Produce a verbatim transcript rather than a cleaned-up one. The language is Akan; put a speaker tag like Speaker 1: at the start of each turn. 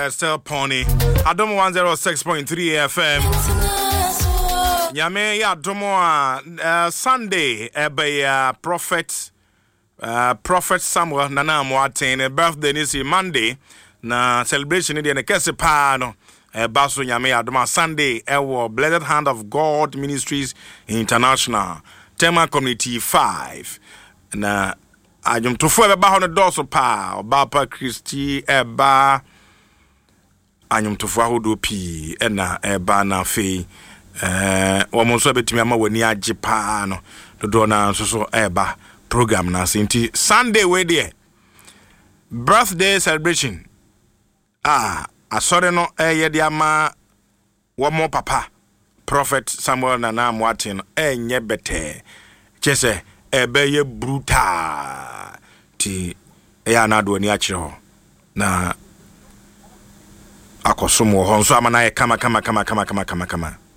Speaker 1: uh, still Pony. Adom one oh six point three F M. Nyame ya Adomo uh, Sunday ebe uh, prophet uh, prophet Samuel Nana Moaten birthday this Monday na celebration ni de kese pa no e baso nyame ya Adomo Sunday ewo Blessed Hand of God Ministries International Tema Community five na ajum tofo ebe ba ho no doso pa oba pa Christy eba anyum tofo ahodo pi ena eba na fe eh womo so betimi ama wani age pa no dodo na so so eba program na sinti Sunday we there birthday celebration ah asore no eye de ama womo papa prophet Samuel Nana Moaten enye bete chese ebe ye brutal ti ya na do ni akire ho na akosomo ho nso amana ye kama kama kama kama kama kama kama